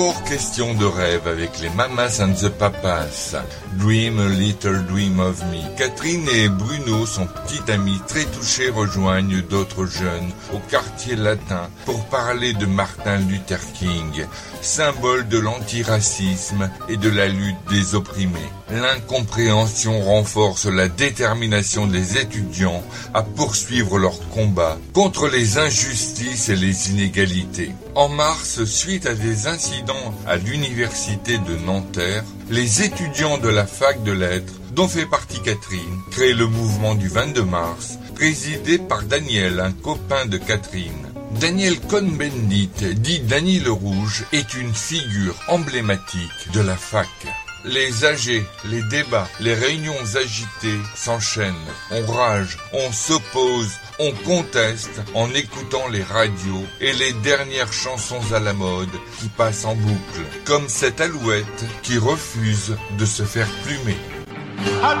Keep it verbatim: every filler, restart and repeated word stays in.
Hors question de rêve avec les Mamas and the Papas. Dream a little dream of me. Catherine et Bruno, son petit ami très touché, rejoignent d'autres jeunes au quartier latin pour parler de Martin Luther King, symbole de l'antiracisme et de la lutte des opprimés. L'incompréhension renforce la détermination des étudiants à poursuivre leur combat contre les injustices et les inégalités. En mars, suite à des incidents à l'université de Nanterre, les étudiants de la fac de lettres, dont fait partie Catherine, créent le mouvement du vingt-deux mars, présidé par Daniel, un copain de Catherine. Daniel Cohn-Bendit, dit Dany le Rouge, est une figure emblématique de la fac. Les A G, les débats, les réunions agitées s'enchaînent. On rage, on s'oppose, on conteste en écoutant les radios et les dernières chansons à la mode qui passent en boucle, comme cette alouette qui refuse de se faire plumer.